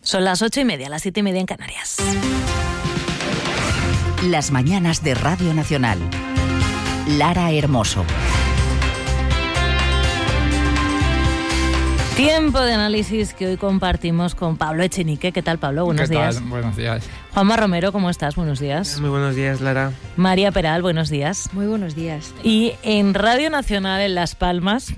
Son las 8:30, las 7:30 en Canarias. Las mañanas de Radio Nacional. Lara Hermoso. Tiempo de análisis que hoy compartimos con Pablo Echenique. ¿Qué tal, Pablo? Buenos días. ¿Qué tal? Buenos días. Juanma Romero, ¿cómo estás? Buenos días. Muy buenos días, Lara. María Peral, buenos días. Muy buenos días. Y en Radio Nacional en Las Palmas,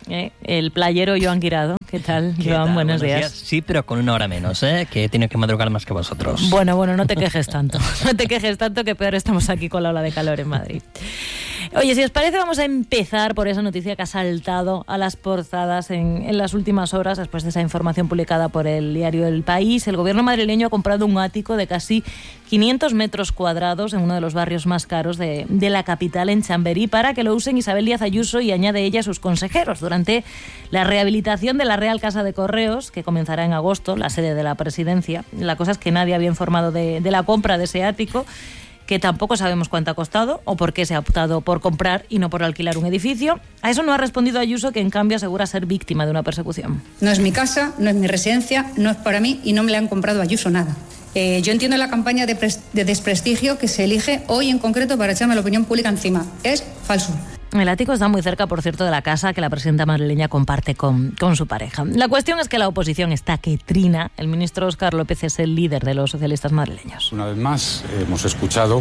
el playero Joan Guirado. ¿Qué tal, Joan? Buenos días. Sí, pero con una hora menos, que tiene que madrugar más que vosotros. Bueno, no te quejes tanto. No te quejes tanto, que peor estamos aquí con la ola de calor en Madrid. Oye, si os parece, vamos a empezar por esa noticia que ha saltado a las portadas en las últimas horas, después de esa información publicada por el diario El País. El gobierno madrileño ha comprado un ático de casi 500 metros cuadrados en uno de los barrios más caros de la capital, en Chamberí, para que lo usen Isabel Díaz Ayuso y añade ella sus consejeros durante la rehabilitación de la Real Casa de Correos, que comenzará en agosto, la sede de la presidencia. La cosa es que nadie había informado de la compra de ese ático, que tampoco sabemos cuánto ha costado o por qué se ha optado por comprar y no por alquilar un edificio. A eso no ha respondido Ayuso, que en cambio asegura ser víctima de una persecución. No es mi casa, no es mi residencia, no es para mí y no me le han comprado a Ayuso nada. Yo entiendo la campaña de desprestigio que se elige hoy en concreto para echarme la opinión pública encima. Es falso. El ático está muy cerca, por cierto, de la casa que la presidenta madrileña comparte con su pareja. La cuestión es que la oposición está que trina. El ministro Óscar López es el líder de los socialistas madrileños. Una vez más hemos escuchado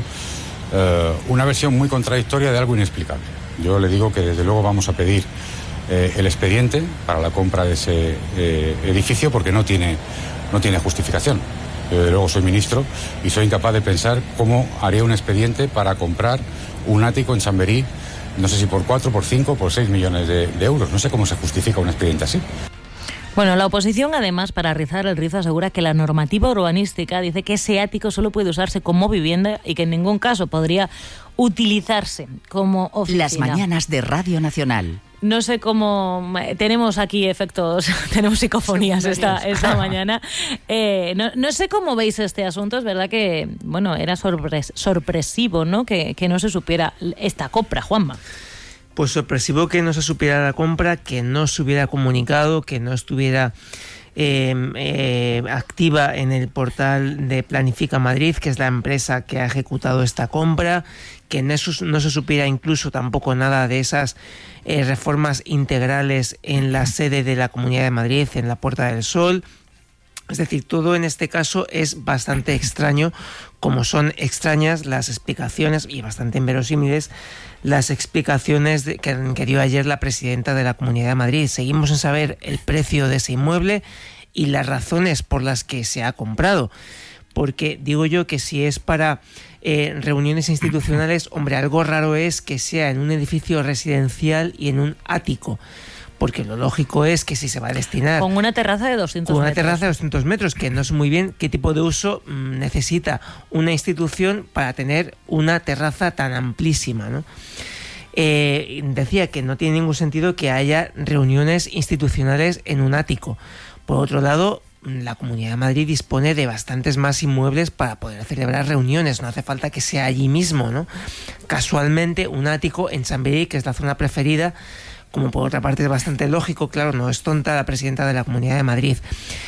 una versión muy contradictoria de algo inexplicable. Yo le digo que desde luego vamos a pedir el expediente para la compra de ese edificio, porque no tiene justificación. Yo desde luego soy ministro y soy incapaz de pensar cómo haría un expediente para comprar un ático en Chamberí, no sé si por 4, por 5, por 6 millones de euros. No sé cómo se justifica un expediente así. Bueno, la oposición, además, para rizar el rizo, asegura que la normativa urbanística dice que ese ático solo puede usarse como vivienda y que en ningún caso podría utilizarse como oficina. Las mañanas de Radio Nacional. No sé cómo... Tenemos aquí efectos, tenemos psicofonías esta mañana. No sé cómo veis este asunto. Es verdad que, bueno, era sorpresivo, ¿no? Que no se supiera esta compra, Juanma. Pues sorpresivo que no se supiera la compra, que no se hubiera comunicado, que no estuviera activa en el portal de Planifica Madrid, que es la empresa que ha ejecutado esta compra, que no se supiera incluso tampoco nada de esas reformas integrales en la sede de la Comunidad de Madrid, en la Puerta del Sol. Es decir, todo en este caso es bastante extraño, como son extrañas las explicaciones y bastante inverosímiles las explicaciones que dio ayer la presidenta de la Comunidad de Madrid. Seguimos sin saber el precio de ese inmueble y las razones por las que se ha comprado. Porque digo yo que si es para reuniones institucionales, hombre, algo raro es que sea en un edificio residencial y en un ático. Porque lo lógico es que si se va a destinar... Con una terraza de 200 metros. Con una terraza de 200 metros, que no sé muy bien qué tipo de uso necesita una institución para tener una terraza tan amplísima, ¿no? Decía que no tiene ningún sentido que haya reuniones institucionales en un ático. Por otro lado, la Comunidad de Madrid dispone de bastantes más inmuebles para poder celebrar reuniones. No hace falta que sea allí mismo, ¿no? Casualmente, un ático en Chamberí, que es la zona preferida, como por otra parte es bastante lógico, claro, no es tonta la presidenta de la Comunidad de Madrid.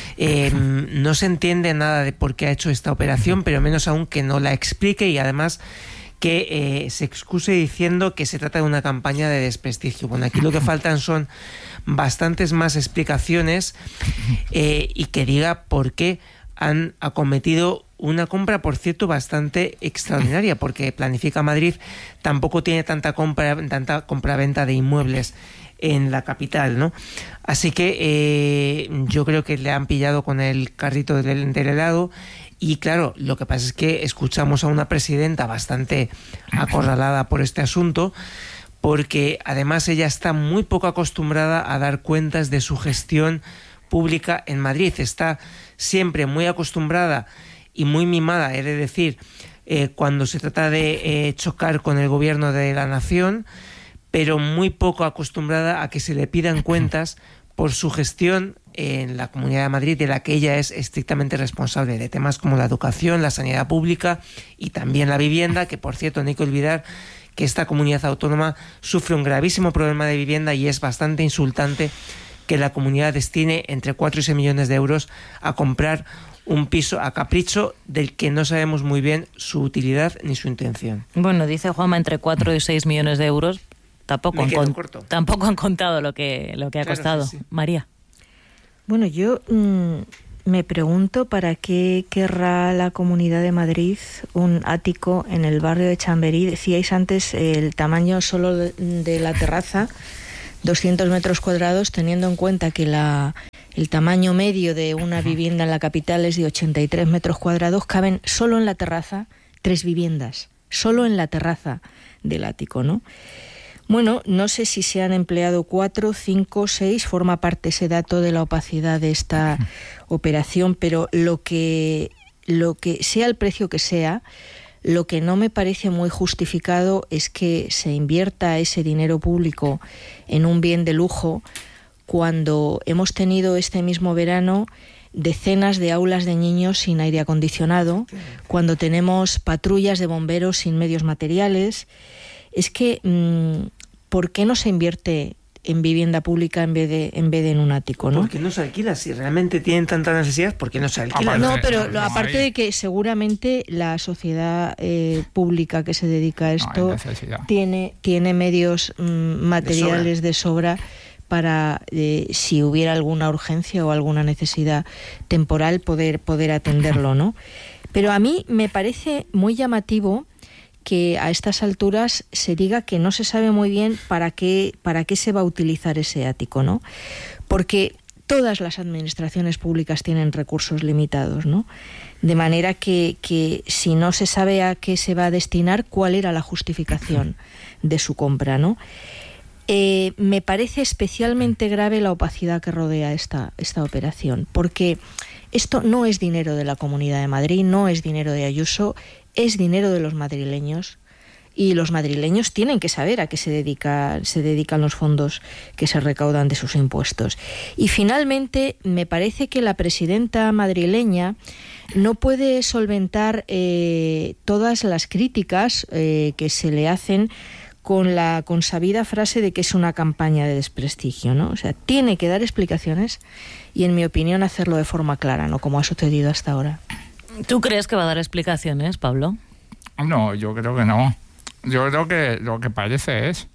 No se entiende nada de por qué ha hecho esta operación, pero menos aún que no la explique y además que se excuse diciendo que se trata de una campaña de desprestigio. Bueno, aquí lo que faltan son bastantes más explicaciones y que diga por qué han acometido una compra, por cierto, bastante extraordinaria, porque Planifica Madrid tampoco tiene tanta compra-venta de inmuebles en la capital, ¿no? Así que yo creo que le han pillado con el carrito del helado. Y claro, lo que pasa es que escuchamos a una presidenta bastante acorralada por este asunto, porque además ella está muy poco acostumbrada a dar cuentas de su gestión pública en Madrid. Está siempre muy acostumbrada y muy mimada, he de decir, cuando se trata de chocar con el gobierno de la nación, pero muy poco acostumbrada a que se le pidan cuentas por su gestión en la Comunidad de Madrid, de la que ella es estrictamente responsable, de temas como la educación, la sanidad pública y también la vivienda, que por cierto no hay que olvidar que esta comunidad autónoma sufre un gravísimo problema de vivienda y es bastante insultante que la comunidad destine entre 4 y 6 millones de euros a comprar un piso a capricho del que no sabemos muy bien su utilidad ni su intención. Bueno, dice Juanma entre 4 y 6 millones de euros. Tampoco han contado lo que ha costado. Sí. María. Bueno, yo me pregunto para qué querrá la Comunidad de Madrid un ático en el barrio de Chamberí. Decíais antes el tamaño solo de la terraza, 200 metros cuadrados, teniendo en cuenta que el tamaño medio de una vivienda en la capital es de 83 metros cuadrados, caben solo en la terraza 3 viviendas, solo en la terraza del ático, ¿no? Bueno, no sé si se han empleado 4, 5, 6, forma parte ese dato de la opacidad de esta operación, pero lo que sea el precio que sea, lo que no me parece muy justificado es que se invierta ese dinero público en un bien de lujo cuando hemos tenido este mismo verano decenas de aulas de niños sin aire acondicionado, cuando tenemos patrullas de bomberos sin medios materiales. Es que ¿por qué no se invierte en vivienda pública en vez de en un ático, ¿no? Porque no se alquila. Si realmente tienen tanta necesidad, ¿por qué no se alquila? No, pero aparte de que seguramente la sociedad pública que se dedica a esto tiene medios materiales de sobra para, si hubiera alguna urgencia o alguna necesidad temporal, poder atenderlo, ¿no? Pero a mí me parece muy llamativo que a estas alturas se diga que no se sabe muy bien para qué se va a utilizar ese ático, ¿no? Porque todas las administraciones públicas tienen recursos limitados, ¿no? De manera que si no se sabe a qué se va a destinar, ¿cuál era la justificación de su compra, ¿no? Me parece especialmente grave la opacidad que rodea esta operación, porque esto no es dinero de la Comunidad de Madrid, no es dinero de Ayuso, es dinero de los madrileños, y los madrileños tienen que saber a qué se dedican los fondos que se recaudan de sus impuestos. Y finalmente, me parece que la presidenta madrileña no puede solventar todas las críticas que se le hacen con la consabida frase de que es una campaña de desprestigio, ¿no? O sea, tiene que dar explicaciones y, en mi opinión, hacerlo de forma clara, no como ha sucedido hasta ahora. ¿Tú crees que va a dar explicaciones, Pablo? No, yo creo que no. Yo creo que lo que parece es,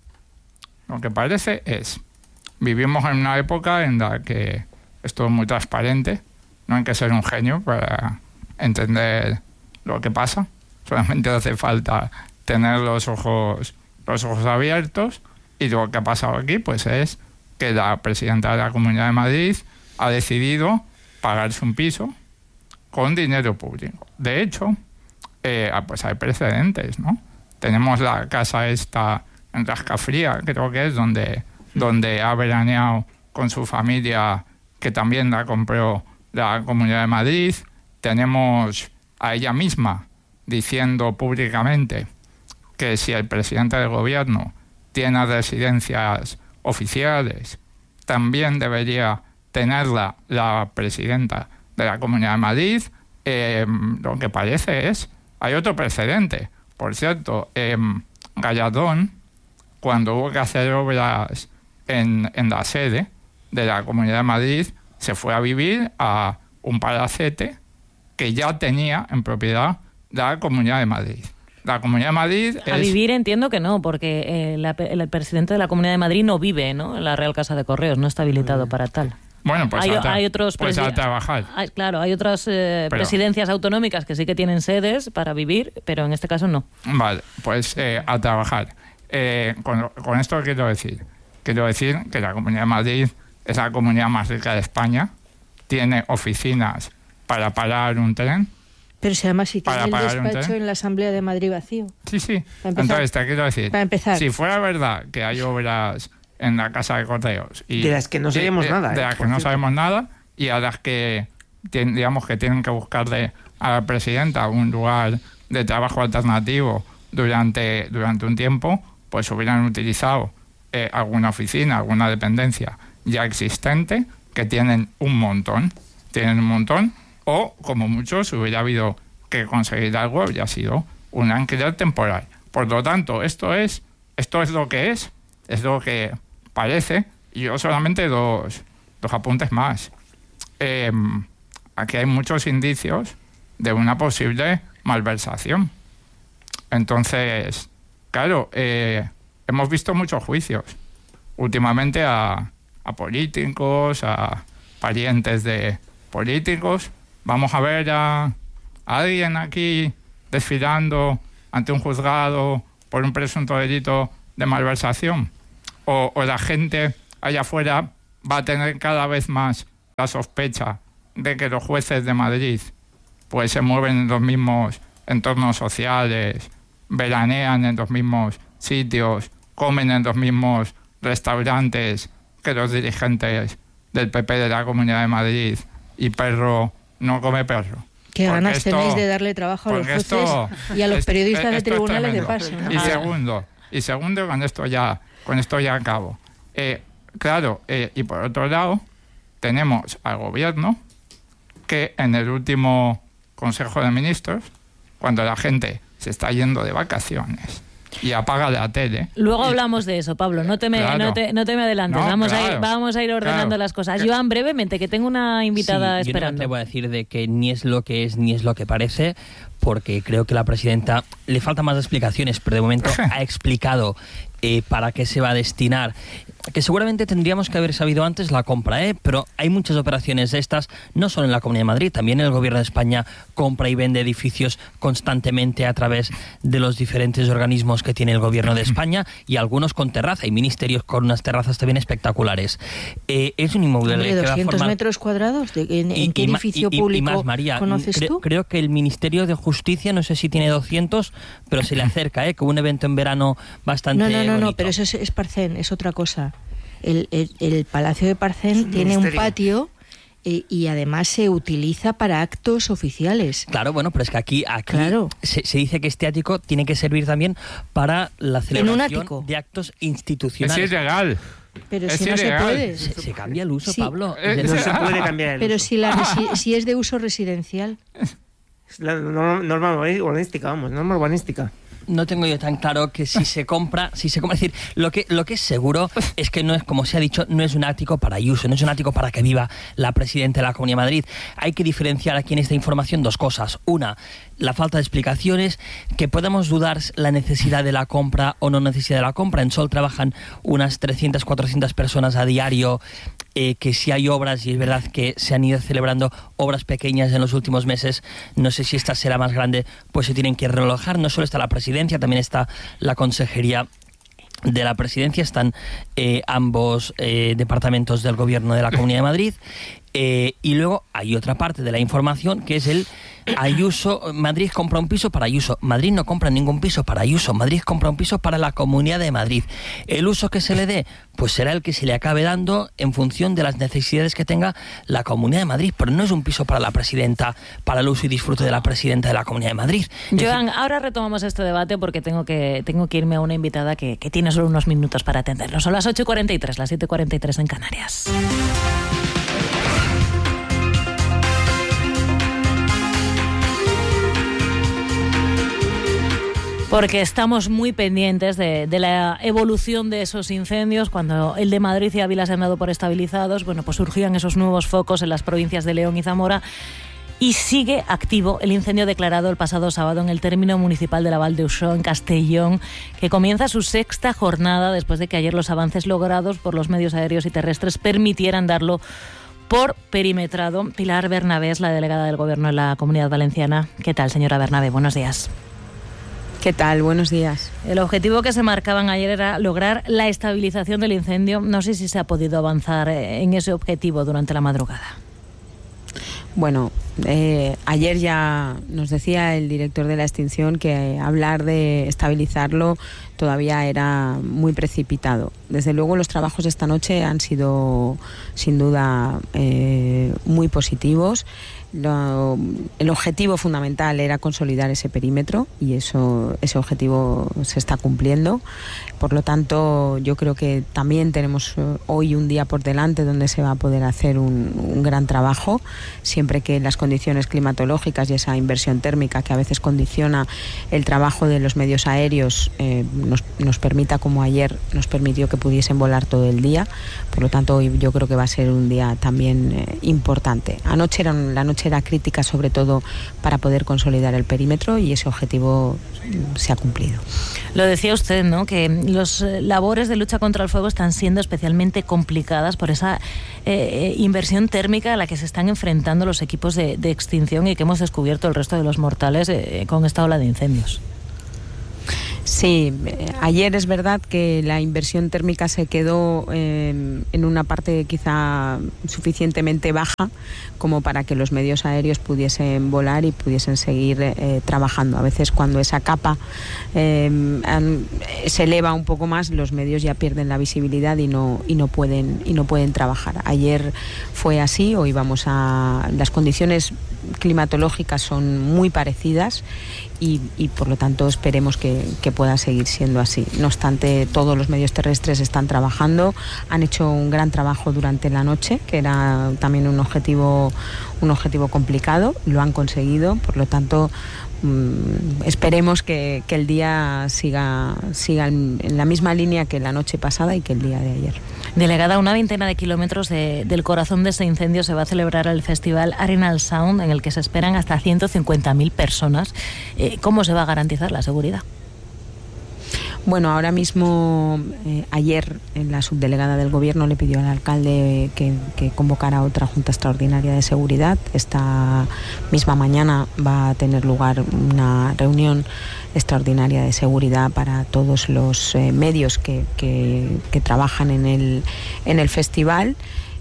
vivimos en una época en la que esto es muy transparente, no hay que ser un genio para entender lo que pasa, solamente hace falta tener los ojos abiertos, y lo que ha pasado aquí pues es que la presidenta de la Comunidad de Madrid ha decidido pagarse un piso con dinero público. De hecho, pues hay precedentes, ¿no? Tenemos la casa esta en Rascafría, creo que es donde ha veraneado con su familia, que también la compró la Comunidad de Madrid. Tenemos a ella misma diciendo públicamente que si el presidente del gobierno tiene residencias oficiales, también debería tenerla la presidenta de la Comunidad de Madrid. Lo que parece es, hay otro precedente. Por cierto, Gallardón, cuando hubo que hacer obras en la sede de la Comunidad de Madrid, se fue a vivir a un palacete que ya tenía en propiedad la Comunidad de Madrid. La Comunidad de Madrid a vivir entiendo que no, porque el presidente de la Comunidad de Madrid no vive, ¿no?, en la Real Casa de Correos, no está habilitado para tal. Bueno, pues hay otros a trabajar. Claro, hay otras presidencias autonómicas que sí que tienen sedes para vivir, pero en este caso no. Vale, pues a trabajar. Con esto quiero decir que la Comunidad de Madrid es la comunidad más rica de España, tiene oficinas para parar un tren. Pero si además si tiene el despacho en la Asamblea de Madrid vacío. Sí. Entonces te quiero decir, para empezar, si fuera verdad que hay obras en la Casa de Correos y de las que no sabemos nada, de las que no sabemos nada, y a las que digamos que tienen que buscarle a la presidenta un lugar de trabajo alternativo durante un tiempo, pues hubieran utilizado alguna oficina, alguna dependencia ya existente, que tienen un montón, o como muchos hubiera habido que conseguir algo y ha sido un alquiler temporal. Por lo tanto, esto es lo que es lo que parece. Y yo solamente dos 2 apuntes más. Aquí hay muchos indicios de una posible malversación. Entonces, claro, hemos visto muchos juicios últimamente a políticos, a parientes de políticos. Vamos a ver a alguien aquí desfilando ante un juzgado por un presunto delito de malversación. O la gente allá afuera va a tener cada vez más la sospecha de que los jueces de Madrid pues se mueven en los mismos entornos sociales, veranean en los mismos sitios, comen en los mismos restaurantes que los dirigentes del PP de la Comunidad de Madrid, y perro no come perro. Qué ganas tenéis de darle trabajo a los jueces y a los periodistas de tribunales de paso, ¿no? Y segundo, con esto ya acabo. Claro, y por otro lado, tenemos al gobierno que en el último Consejo de Ministros, cuando la gente se está yendo de vacaciones y apaga la tele... Luego hablamos de eso, Pablo, no te me adelantes, vamos a ir ordenando las cosas. Joan, brevemente, que tengo una invitada esperando. Yo no te voy a decir de que ni es lo que es ni es lo que parece, porque creo que la presidenta le falta más explicaciones, pero de momento ha explicado para qué se va a destinar, que seguramente tendríamos que haber sabido antes la compra, pero hay muchas operaciones de estas, no solo en la Comunidad de Madrid, también el Gobierno de España compra y vende edificios constantemente a través de los diferentes organismos que tiene el Gobierno de España, y algunos con terraza, y ministerios con unas terrazas también espectaculares. Es un inmobiliario que 200 metros cuadrados, ¿en qué edificio público y más, María, conoces tú? Creo que el Ministerio de Justicia, no sé si tiene 200, pero se le acerca, con un evento en verano bastante bonito. No, pero eso es Parcén, es otra cosa. El Palacio de Parcén tiene un patio y además se utiliza para actos oficiales. Claro, bueno, pero es que aquí claro. se dice que este ático tiene que servir también para la celebración de actos institucionales. Es ilegal. Pero si no se puede. Se cambia el uso, Pablo. No se puede cambiar el pero uso. si es de uso residencial. Es la norma urbanística. No tengo yo tan claro que si se compra, es decir, lo que es seguro es que no es, como se ha dicho, no es un ático para Ayuso, no es un ático para que viva la presidenta de la Comunidad de Madrid. Hay que diferenciar aquí en esta información 2 cosas. Una, la falta de explicaciones, que podemos dudar la necesidad de la compra o no necesidad de la compra. En Sol trabajan unas 300, 400 personas a diario, que si hay obras, y es verdad que se han ido celebrando obras pequeñas en los últimos meses, no sé si esta será más grande, pues se tienen que realojar. No solo está la presidencia, también está la consejería de la presidencia, están ambos departamentos del Gobierno de la Comunidad de Madrid, y luego hay otra parte de la información que es el Ayuso. Madrid compra un piso para Ayuso. Madrid no compra ningún piso para Ayuso. Madrid compra un piso para la Comunidad de Madrid. El uso que se le dé, pues será el que se le acabe dando en función de las necesidades que tenga la Comunidad de Madrid, pero no es un piso para la presidenta, para el uso y disfrute de la presidenta de la Comunidad de Madrid. Joan, ahora retomamos este debate porque tengo que irme a una invitada que tiene solo unos minutos para atendernos. Son las 8:43, las 7:43 en Canarias. Porque estamos muy pendientes de la evolución de esos incendios. Cuando el de Madrid y Ávila se han dado por estabilizados, bueno, pues surgían esos nuevos focos en las provincias de León y Zamora. Y sigue activo el incendio declarado el pasado sábado en el término municipal de la Val de Uxó, en Castellón, que comienza su 6ª jornada después de que ayer los avances logrados por los medios aéreos y terrestres permitieran darlo por perimetrado. Pilar Bernabé es la delegada del Gobierno en la Comunidad Valenciana. ¿Qué tal, señora Bernabé? Buenos días. ¿Qué tal? Buenos días. El objetivo que se marcaban ayer era lograr la estabilización del incendio. No sé si se ha podido avanzar en ese objetivo durante la madrugada. Bueno, ayer ya nos decía el director de la extinción que hablar de estabilizarlo todavía era muy precipitado. Desde luego los trabajos de esta noche han sido sin duda muy positivos. El objetivo fundamental era consolidar ese perímetro y ese objetivo se está cumpliendo. Por lo tanto, yo creo que también tenemos hoy un día por delante donde se va a poder hacer un gran trabajo, siempre que las condiciones condiciones climatológicas y esa inversión térmica que a veces condiciona el trabajo de los medios aéreos nos permita, como ayer nos permitió, que pudiesen volar todo el día. Por lo tanto, hoy yo creo que va a ser un día también importante. La noche era crítica, sobre todo para poder consolidar el perímetro, y ese objetivo se ha cumplido. Lo decía usted, ¿no?, que las labores de lucha contra el fuego están siendo especialmente complicadas por esa inversión térmica a la que se están enfrentando los equipos de extinción y que hemos descubierto el resto de los mortales con esta ola de incendios. Sí, ayer es verdad que la inversión térmica se quedó en una parte quizá suficientemente baja como para que los medios aéreos pudiesen volar y pudiesen seguir trabajando. A veces, cuando esa capa se eleva un poco más, los medios ya pierden la visibilidad y no pueden trabajar. Ayer fue así. Hoy las condiciones climatológicas son muy parecidas y por lo tanto esperemos que pueda seguir siendo así. No obstante, todos los medios terrestres están trabajando, han hecho un gran trabajo durante la noche, que era también un objetivo complicado, lo han conseguido. Por lo tanto, esperemos que el día siga en la misma línea que la noche pasada y que el día de ayer. Delegada, a una veintena de kilómetros del corazón de ese incendio se va a celebrar el festival Arenal Sound, en el que se esperan hasta 150.000 personas. ¿Cómo se va a garantizar la seguridad? Bueno, ahora mismo, ayer la subdelegada del Gobierno le pidió al alcalde que convocara otra Junta Extraordinaria de Seguridad. Esta misma mañana va a tener lugar una reunión extraordinaria de seguridad para todos los medios que trabajan en el festival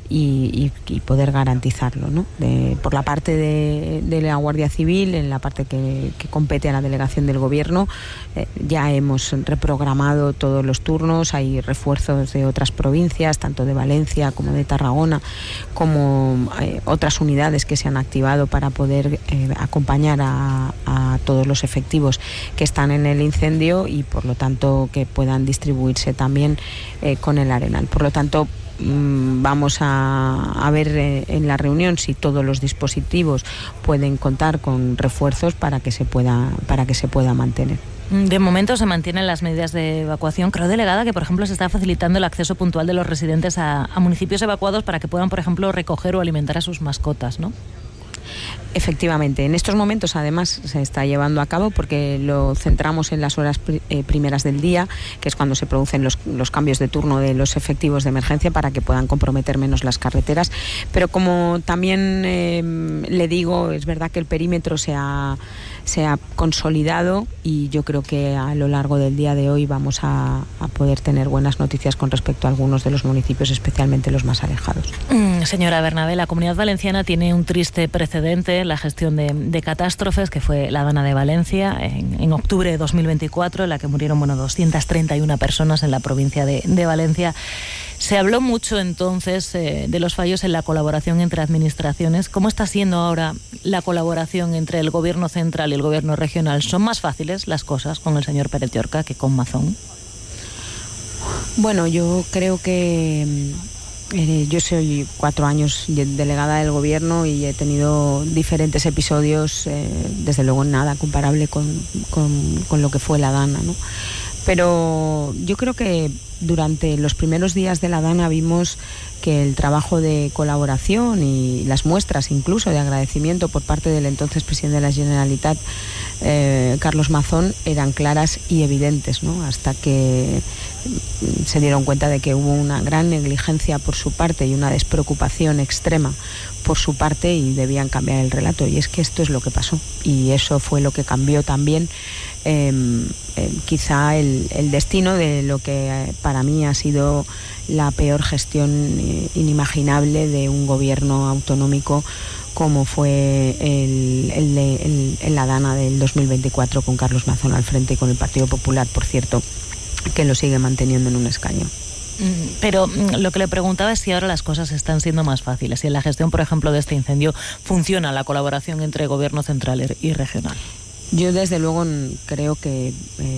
y poder garantizarlo, ¿no? Por la parte de la Guardia Civil, en la parte que compete a la delegación del Gobierno, ya hemos reprogramado todos los turnos. Hay refuerzos de otras provincias, tanto de Valencia como de Tarragona, como otras unidades que se han activado para poder acompañar a todos los efectivos que están en el incendio y, por lo tanto, que puedan distribuirse también con el Arenal. Por lo tanto, vamos a ver en la reunión si todos los dispositivos pueden contar con refuerzos para que se pueda mantener. De momento se mantienen las medidas de evacuación. Creo, delegada, que por ejemplo se está facilitando el acceso puntual de los residentes a municipios evacuados para que puedan, por ejemplo, recoger o alimentar a sus mascotas, ¿no? Efectivamente, en estos momentos además se está llevando a cabo, porque lo centramos en las horas primeras del día, que es cuando se producen los cambios de turno de los efectivos de emergencia para que puedan comprometer menos las carreteras. Pero, como también le digo, es verdad que el perímetro se ha consolidado y yo creo que a lo largo del día de hoy vamos a poder tener buenas noticias con respecto a algunos de los municipios, especialmente los más alejados. Señora Bernabé, la Comunidad Valenciana tiene un triste precedente en la gestión de catástrofes, que fue la Dana de Valencia en octubre de 2024, en la que murieron 231 personas en la provincia de Valencia. Se habló mucho entonces de los fallos en la colaboración entre administraciones. ¿Cómo está siendo ahora la colaboración entre el Gobierno central y el Gobierno regional? ¿Son más fáciles las cosas con el señor Pérez Llorca que con Mazón? Bueno, yo creo que yo soy 4 años delegada del Gobierno y he tenido diferentes episodios, desde luego nada comparable con lo que fue la Dana, ¿no? Pero yo creo que durante los primeros días de la Dana vimos que el trabajo de colaboración y las muestras incluso de agradecimiento por parte del entonces presidente de la Generalitat, Carlos Mazón, eran claras y evidentes, ¿no? Hasta que se dieron cuenta de que hubo una gran negligencia por su parte y una despreocupación extrema por su parte y debían cambiar el relato. Y es que esto es lo que pasó. Y eso fue lo que cambió también quizá el destino de lo que para mí ha sido la peor gestión inimaginable de un gobierno autonómico, como fue la Dana del 2024 con Carlos Mazón al frente y con el Partido Popular, por cierto, que lo sigue manteniendo en un escaño. Pero lo que le preguntaba es si ahora las cosas están siendo más fáciles, si en la gestión, por ejemplo, de este incendio funciona la colaboración entre gobierno central y regional. Yo desde luego creo que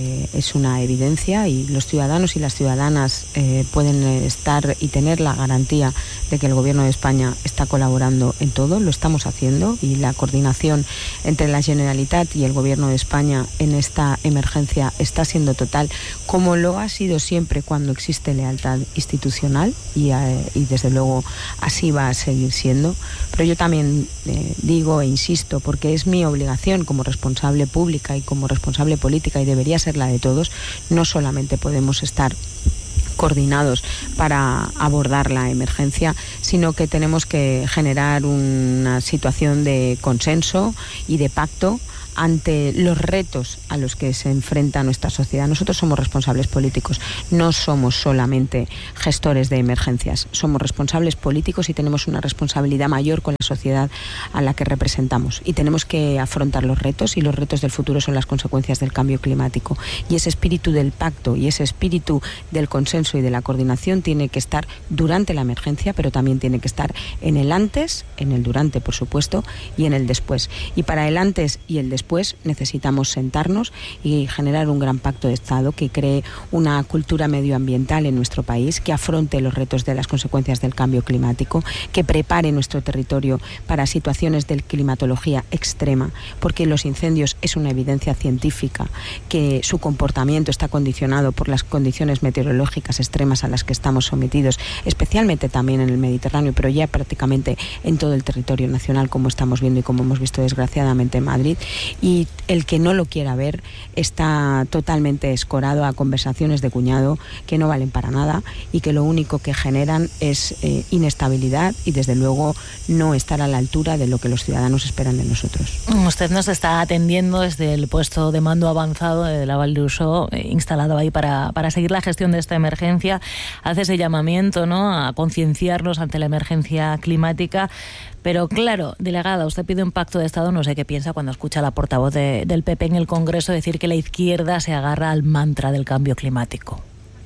es una evidencia y los ciudadanos y las ciudadanas pueden estar y tener la garantía de que el Gobierno de España está colaborando en todo, lo estamos haciendo, y la coordinación entre la Generalitat y el Gobierno de España en esta emergencia está siendo total, como lo ha sido siempre cuando existe lealtad institucional, y desde luego así va a seguir siendo. Pero yo también digo e insisto, porque es mi obligación como responsable pública y como responsable política, y debería ser la de todos, no solamente podemos estar coordinados para abordar la emergencia, sino que tenemos que generar una situación de consenso y de pacto ante los retos a los que se enfrenta nuestra sociedad. Nosotros somos responsables políticos, no somos solamente gestores de emergencias, somos responsables políticos y tenemos una responsabilidad mayor con la sociedad a la que representamos, y tenemos que afrontar los retos, y los retos del futuro son las consecuencias del cambio climático, y ese espíritu del pacto y ese espíritu del consenso y de la coordinación tiene que estar durante la emergencia, pero también tiene que estar en el antes, en el durante, por supuesto, y en el después. Y para el antes y el después necesitamos sentarnos y generar un gran pacto de Estado que cree una cultura medioambiental en nuestro país, que afronte los retos de las consecuencias del cambio climático, que prepare nuestro territorio para situaciones de climatología extrema, porque los incendios es una evidencia científica que su comportamiento está condicionado por las condiciones meteorológicas extremas a las que estamos sometidos, especialmente también en el Mediterráneo, pero ya prácticamente en todo el territorio nacional, como estamos viendo y como hemos visto desgraciadamente en Madrid. Y el que no lo quiera ver está totalmente escorado a conversaciones de cuñado que no valen para nada y que lo único que generan es inestabilidad y desde luego no estar a la altura de lo que los ciudadanos esperan de nosotros. Usted nos está atendiendo desde el puesto de mando avanzado de la Vall d'Uixó, instalado ahí para seguir la gestión de esta emergencia. Hace ese llamamiento, ¿no?, a concienciarnos ante la emergencia climática. Pero claro, delegada, usted pide un pacto de Estado, no sé qué piensa cuando escucha a la portavoz del PP en el Congreso decir que la izquierda se agarra al mantra del cambio climático.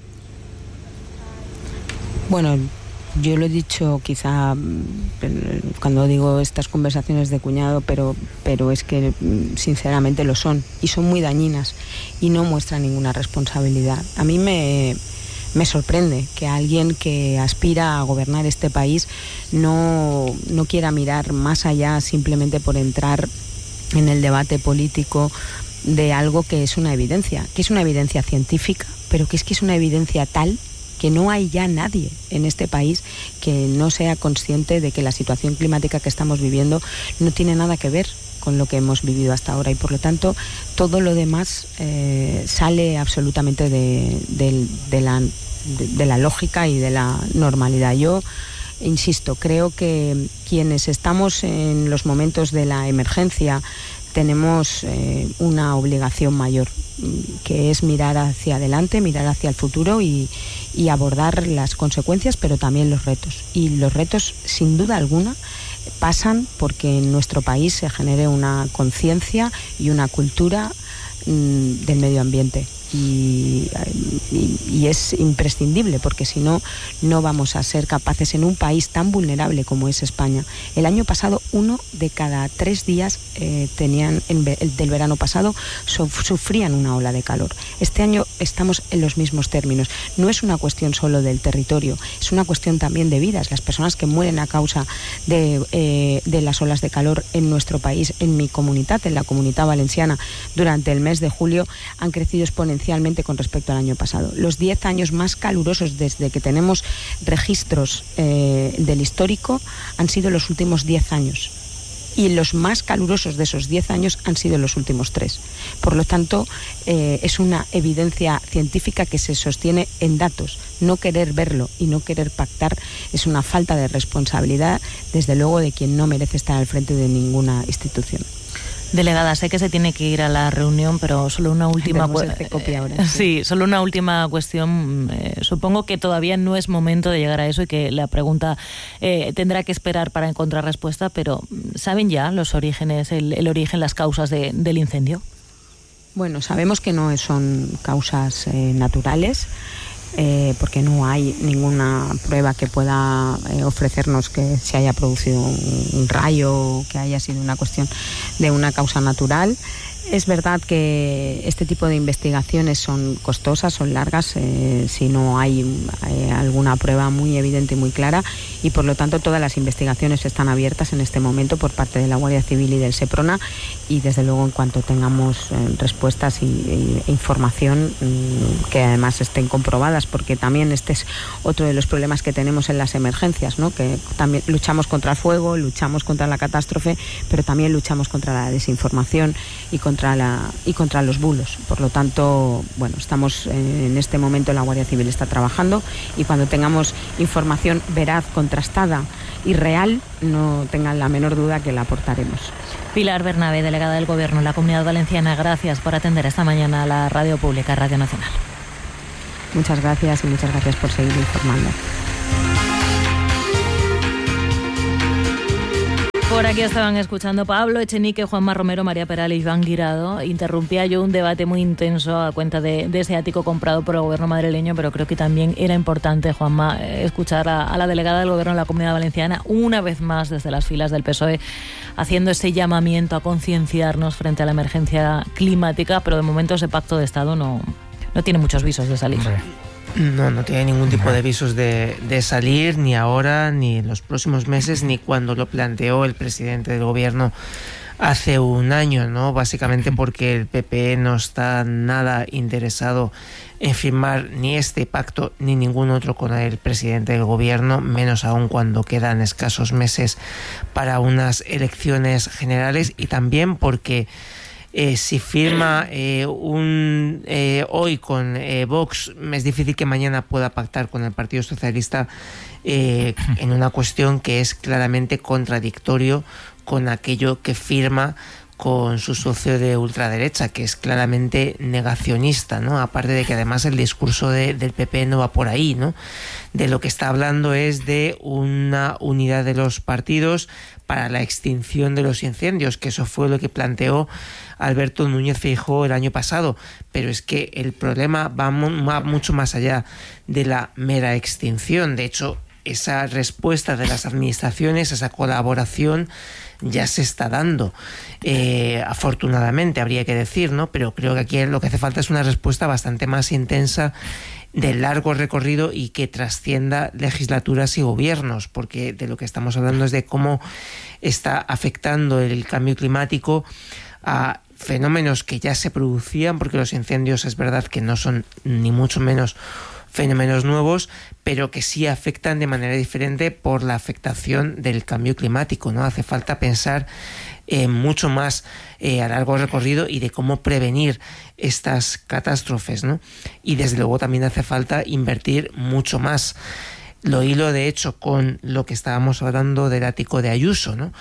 Bueno, yo lo he dicho quizá cuando digo estas conversaciones de cuñado, pero es que sinceramente lo son, y son muy dañinas y no muestran ninguna responsabilidad. A mí me sorprende que alguien que aspira a gobernar este país no quiera mirar más allá simplemente por entrar en el debate político de algo que es una evidencia científica, pero que es una evidencia tal que no hay ya nadie en este país que no sea consciente de que la situación climática que estamos viviendo no tiene nada que ver con lo que hemos vivido hasta ahora, y por lo tanto todo lo demás sale absolutamente de la lógica y de la normalidad. Yo insisto, creo que quienes estamos en los momentos de la emergencia tenemos una obligación mayor, que es mirar hacia adelante, mirar hacia el futuro y abordar las consecuencias, pero también los retos. Y los retos, sin duda alguna, pasan porque en nuestro país se genere una conciencia y una cultura del medio ambiente. Y es imprescindible, porque si no, no vamos a ser capaces en un país tan vulnerable como es España. El año pasado, 1 de cada 3 días del verano pasado sufrían una ola de calor. Este año estamos en los mismos términos. No es una cuestión solo del territorio, es una cuestión también de vidas. Las personas que mueren a causa de las olas de calor en nuestro país, en mi comunidad, en la Comunitat Valenciana, durante el mes de julio han crecido exponencialmente con respecto al año pasado. Los 10 años más calurosos desde que tenemos registros del histórico han sido los últimos 10 años. Y los más calurosos de esos 10 años han sido los últimos 3. Por lo tanto, es una evidencia científica que se sostiene en datos. No querer verlo y no querer pactar es una falta de responsabilidad, desde luego, de quien no merece estar al frente de ninguna institución. Delegada, sé que se tiene que ir a la reunión, pero solo una última solo una última cuestión. Supongo que todavía no es momento de llegar a eso y que la pregunta tendrá que esperar para encontrar respuesta, pero ¿saben ya los orígenes, el origen, las causas del incendio? Bueno, sabemos que no son causas naturales. Porque no hay ninguna prueba que pueda ofrecernos que se haya producido un rayo o que haya sido una cuestión de una causa natural. Es verdad que este tipo de investigaciones son costosas, son largas, si no hay alguna prueba muy evidente y muy clara, y por lo tanto todas las investigaciones están abiertas en este momento por parte de la Guardia Civil y del Seprona, y desde luego en cuanto tengamos respuestas e información que además estén comprobadas, porque también este es otro de los problemas que tenemos en las emergencias, ¿no? Que también luchamos contra el fuego, luchamos contra la catástrofe, pero también luchamos contra la desinformación y contra los bulos. Por lo tanto, bueno, estamos en este momento, la Guardia Civil está trabajando, y cuando tengamos información veraz, contrastada y real, no tengan la menor duda que la aportaremos. Pilar Bernabé, delegada del Gobierno en la Comunidad Valenciana, gracias por atender esta mañana a la Radio Pública, Radio Nacional. Muchas gracias, y muchas gracias por seguir informando. Por aquí estaban escuchando Pablo Echenique, Juanma Romero, María Peral y Iván Guirado. Interrumpía yo un debate muy intenso a cuenta de ese ático comprado por el Gobierno madrileño, pero creo que también era importante, Juanma, escuchar a la delegada del Gobierno en la Comunidad Valenciana, una vez más desde las filas del PSOE, haciendo ese llamamiento a concienciarnos frente a la emergencia climática, pero de momento ese pacto de Estado no tiene muchos visos de salir. No tiene ningún tipo de visos de salir, ni ahora, ni en los próximos meses, ni cuando lo planteó el presidente del Gobierno hace un año, ¿no? Básicamente porque el PP no está nada interesado en firmar ni este pacto ni ningún otro con el presidente del Gobierno, menos aún cuando quedan escasos meses para unas elecciones generales, y también porque si firma hoy con Vox, es difícil que mañana pueda pactar con el Partido Socialista en una cuestión que es claramente contradictorio con aquello que firma con su socio de ultraderecha, que es claramente negacionista, ¿no? Aparte de que además el discurso del PP no va por ahí, ¿no? De lo que está hablando es de una unidad de los partidos para la extinción de los incendios, que eso fue lo que planteó Alberto Núñez Feijóo el año pasado. Pero es que el problema va mucho más allá de la mera extinción. De hecho, esa respuesta de las administraciones, esa colaboración, ya se está dando, afortunadamente, habría que decir, ¿no? Pero creo que aquí lo que hace falta es una respuesta bastante más intensa, de largo recorrido y que trascienda legislaturas y gobiernos, porque de lo que estamos hablando es de cómo está afectando el cambio climático a fenómenos que ya se producían, porque los incendios es verdad que no son ni mucho menos fenómenos nuevos, pero que sí afectan de manera diferente por la afectación del cambio climático, ¿no? Hace falta pensar mucho más a largo recorrido y de cómo prevenir estas catástrofes, ¿no? Y desde luego también hace falta invertir mucho más. Lo hilo de hecho con lo que estábamos hablando del ático de Ayuso, ¿no?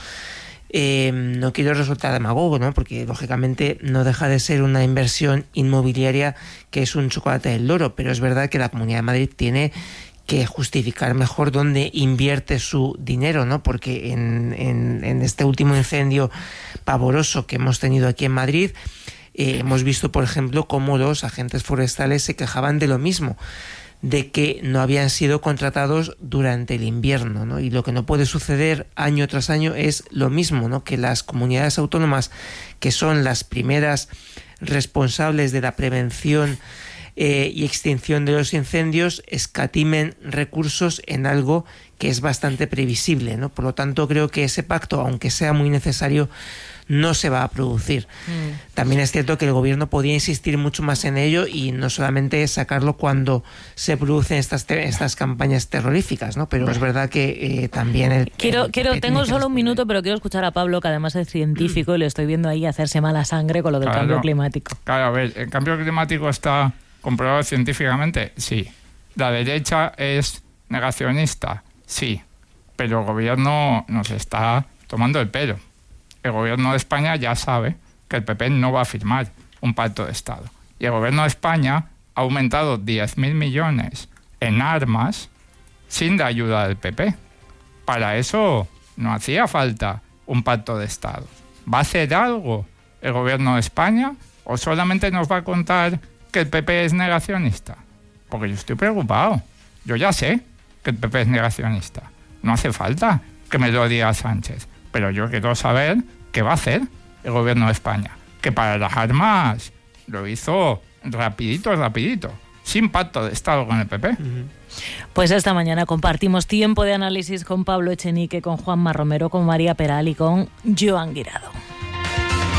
No quiero resultar demagogo, ¿no? Porque lógicamente no deja de ser una inversión inmobiliaria que es un chocolate del loro, pero es verdad que la Comunidad de Madrid tiene que justificar mejor dónde invierte su dinero, ¿no? Porque en este último incendio pavoroso que hemos tenido aquí en Madrid, hemos visto, por ejemplo, cómo los agentes forestales se quejaban de lo mismo, de que no habían sido contratados durante el invierno, ¿no? Y lo que no puede suceder año tras año es lo mismo, ¿no? Que las comunidades autónomas, que son las primeras responsables de la prevención y extinción de los incendios, escatimen recursos en algo que es bastante previsible, ¿no? Por lo tanto, creo que ese pacto, aunque sea muy necesario, no se va a producir. También es cierto que el Gobierno podía insistir mucho más en ello y no solamente sacarlo cuando se producen estas campañas terroríficas, ¿no? Pero es verdad que también... Tengo solo un minuto, pero quiero escuchar a Pablo, que además es científico, y le estoy viendo ahí hacerse mala sangre con lo del cambio climático. Claro, a ver, ¿el cambio climático está comprobado científicamente? Sí. ¿La derecha es negacionista? Sí. Pero el Gobierno nos está tomando el pelo. El Gobierno de España ya sabe que el PP no va a firmar un pacto de Estado. Y el Gobierno de España ha aumentado 10.000 millones en armas sin la ayuda del PP. Para eso no hacía falta un pacto de Estado. ¿Va a hacer algo el Gobierno de España o solamente nos va a contar que el PP es negacionista? Porque yo estoy preocupado. Yo ya sé que el PP es negacionista. No hace falta que me lo diga Sánchez. Pero yo quiero saber qué va a hacer el Gobierno de España. que para las armas lo hizo rapidito, sin pacto de Estado con el PP. Pues esta mañana compartimos tiempo de análisis con Pablo Echenique, con Juanma Romero, con María Peral y con Joan Guirado.